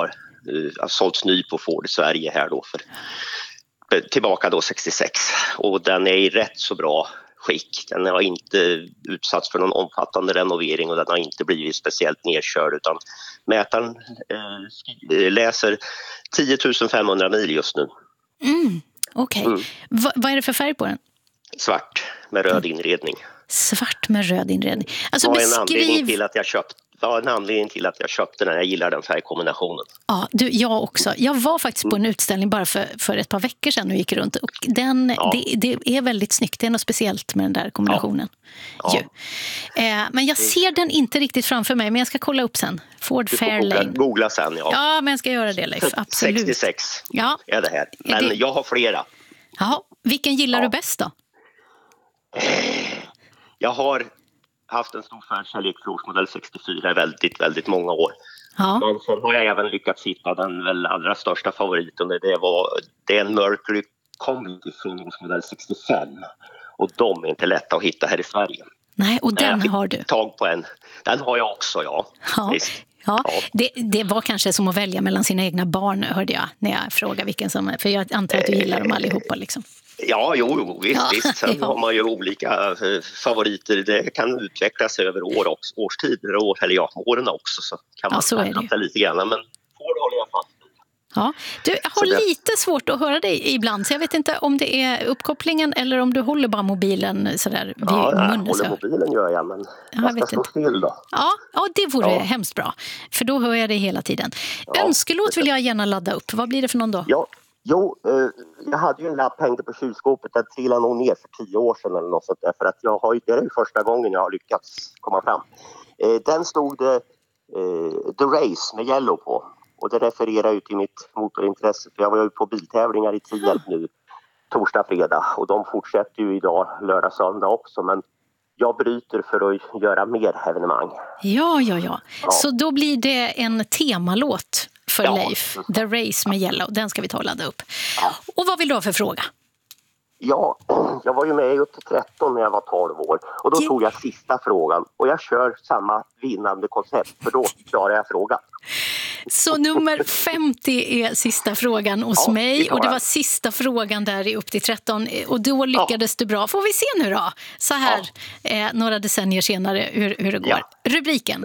har sålts ny på Ford i Sverige här då tillbaka då 66, och den är i rätt så bra skick. Den har inte utsatts för någon omfattande renovering och den har inte blivit speciellt nedkörd, utan mätaren läser 10 500 mil just nu. Okej. Vad är det för färg på den? Svart med röd inredning. Svart med röd inredning. Alltså Vad är en anledning till att jag köpte den? Jag gillar den färgkombinationen. Ja, jag också. Jag var faktiskt på en utställning bara för ett par veckor sedan och gick runt. Och det är väldigt snyggt. Det är något speciellt med den där kombinationen. Ja. Men jag ser den inte riktigt framför mig. Men jag ska kolla upp sen. Ford Fairlane. Googla sen, ja. Ja, men jag ska göra det, Leif. Absolut. 66 är det här. Men jag har flera. Jaha. Vilken gillar du bäst då? Jag har haft en stor förkärlek för årsmodell 64 väldigt, väldigt många år. Ja. Men sen har jag även lyckats hitta den väl allra största favoriten. Det är en Mercury Comet från årsmodell 65. Och de är inte lätta att hitta här i Sverige. Nej, och den har du. Tag på en. Den har jag också, ja. Visst. Ja, det var kanske som att välja mellan sina egna barn, hörde jag när jag frågade vilken som... För jag antar att du gillar dem allihopa liksom. Ja, visst. Sen har man ju olika favoriter. Det kan utvecklas över årstider och åren också. Så kan man fatta lite grann. Men Ford håller jag fast vid. Ja. Du, jag har lite svårt att höra dig ibland. Så jag vet inte om det är uppkopplingen eller om du håller bara mobilen sådär vid munnen. Ja, håller mobilen gör jag, men jag ska stå still då. Ja, det vore hemskt bra. För då hör jag dig hela tiden. Önskelåt vill jag gärna ladda upp. Vad blir det för någon då? Ja. Jo, jag hade ju en lapp hängde på kylskåpet. Den trillade nog ner för 10 år sedan eller något sånt där. För att det är ju första gången jag har lyckats komma fram. Den stod det The Race med Yellow på. Och det refererar ju till mitt motorintresse. För jag var ju på biltävlingar i Tierp nu, torsdag, fredag. Och de fortsätter ju idag, lördag, söndag också. Men jag bryter för att göra mer evenemang. Ja. Så då blir det en temalåt för Leif. The Race med Yellow. Den ska vi ta och ladda upp. Ja. Och vad vill du ha för fråga? Ja, jag var ju med upp till 13 när jag var 12 år. Och då tog jag sista frågan. Och jag kör samma vinnande koncept. För då klarar jag frågan. Så nummer 50 är sista frågan hos mig. Och det var sista frågan där i upp till 13. Och då lyckades du bra. Får vi se nu då? Så här några decennier senare hur det går. Ja. Rubriken.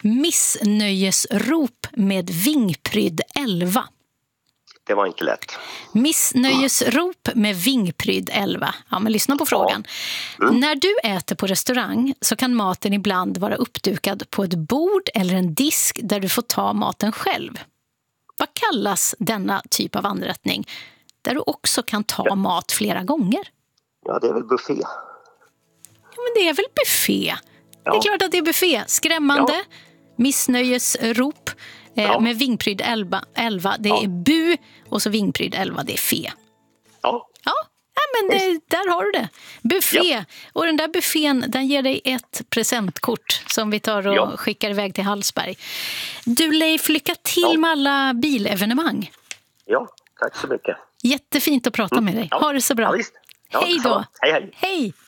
Missnöjesrop med vingprydd 11. Det var inte lätt. Missnöjesrop med vingprydd 11. Ja, men lyssna på frågan. När du äter på restaurang så kan maten ibland vara uppdukad på ett bord eller en disk där du får ta maten själv. Vad kallas denna typ av anrättning där du också kan ta mat flera gånger? Ja, det är väl buffé. Ja, men det är väl buffé. Det är klart att det är buffé. Skrämmande. Missnöjesrop med vingprydd 11. Det är bu och så vingprydd 11, det är fe. Ja, men där har du det. Buffé. Ja. Och den där buffén, den ger dig ett presentkort som vi tar och skickar iväg till Hallsberg. Du Leif, lycka till med alla bilevenemang. Ja, tack så mycket. Jättefint att prata med dig. Ha det så bra. Ja, hej då. Hej.